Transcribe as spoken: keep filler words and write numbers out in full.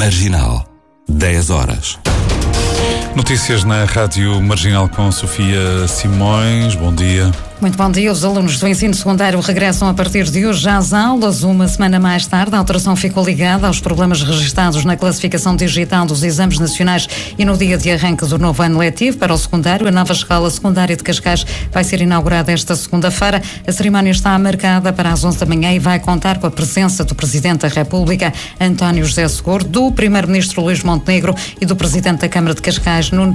Marginal, dez horas. Notícias na Rádio Marginal com Sofia Simões. Bom dia. Muito bom dia. Os alunos do ensino secundário regressam a partir de hoje às aulas. Uma semana mais tarde, a alteração ficou ligada aos problemas registados na classificação digital dos exames nacionais e no dia de arranque do novo ano letivo para o secundário. A nova escola secundária de Cascais vai ser inaugurada esta segunda-feira. A cerimónia está marcada para as onze da manhã e vai contar com a presença do Presidente da República, António José Seguro, do Primeiro-Ministro Luís Montenegro e do Presidente da Câmara de Cascais, Nuno